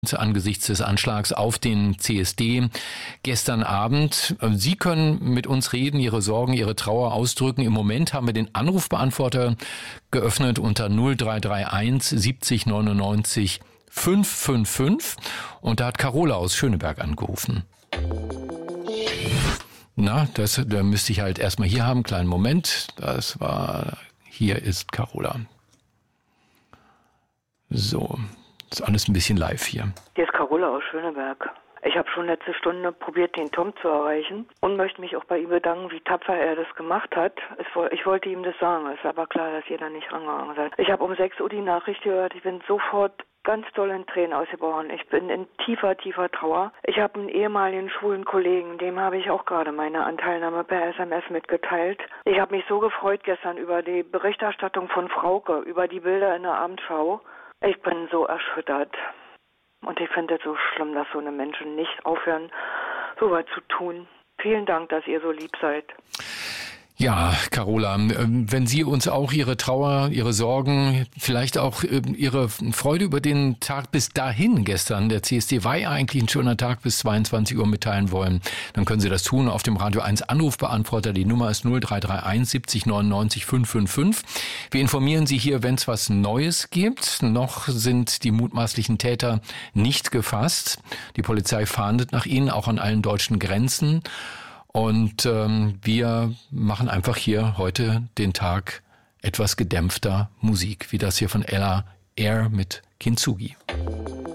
angesichts des Anschlags auf den CSD gestern Abend. Sie können mit uns reden, Ihre Sorgen, Ihre Trauer ausdrücken. Im Moment haben wir den Anrufbeantworter geöffnet unter 0331 70 99 555 und da hat Carola aus Schöneberg angerufen. Na, da müsste ich halt erstmal hier haben. Kleinen Moment. Hier ist Carola. So, ist alles ein bisschen live hier. Hier ist Carola aus Schöneberg. Ich habe schon letzte Stunde probiert, den Tom zu erreichen und möchte mich auch bei ihm bedanken, wie tapfer er das gemacht hat. Ich wollte ihm das sagen, es ist aber klar, dass ihr da nicht rangegangen seid. Ich habe um 6 Uhr die Nachricht gehört, ich bin sofort ganz doll in Tränen ausgebrochen. Ich bin in tiefer Trauer. Ich habe einen ehemaligen schwulen Kollegen, dem habe ich auch gerade meine Anteilnahme per SMS mitgeteilt. Ich habe mich so gefreut gestern über die Berichterstattung von Frauke, über die Bilder in der Abendschau. Ich bin so erschüttert. Und ich finde es so schlimm, dass so eine Menschen nicht aufhören, so was zu tun. Vielen Dank, dass ihr so lieb seid. Ja, Carola, wenn Sie uns auch Ihre Trauer, Ihre Sorgen, vielleicht auch Ihre Freude über den Tag bis dahin gestern, der CSD war ja eigentlich ein schöner Tag, bis 22 Uhr mitteilen wollen, dann können Sie das tun auf dem Radio 1 Anrufbeantworter. Die Nummer ist 0331 70 99 555. Wir informieren Sie hier, wenn es was Neues gibt. Noch sind die mutmaßlichen Täter nicht gefasst. Die Polizei fahndet nach ihnen, auch an allen deutschen Grenzen. Und wir machen einfach hier heute den Tag etwas gedämpfter Musik, wie das hier von Ella Air mit Kintsugi.